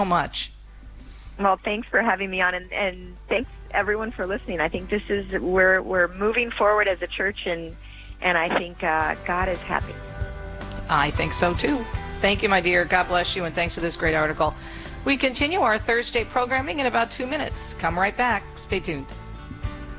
much. Well, thanks for having me on, and thanks everyone for listening. I think this is we're moving forward as a church, and I think God is happy. I think so too. Thank you, my dear. God bless you, and thanks for this great article. We continue our Thursday programming in about 2 minutes. Come right back. Stay tuned.